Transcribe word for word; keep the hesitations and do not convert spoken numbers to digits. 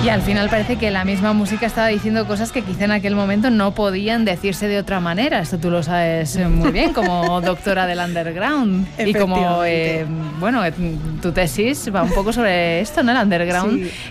Y al final parece que la misma música estaba diciendo cosas que quizá en aquel momento no podían decirse de otra manera. Esto tú lo sabes muy bien como doctora del underground. Y como, eh, bueno, tu tesis va un poco sobre esto, ¿no? El underground, sí.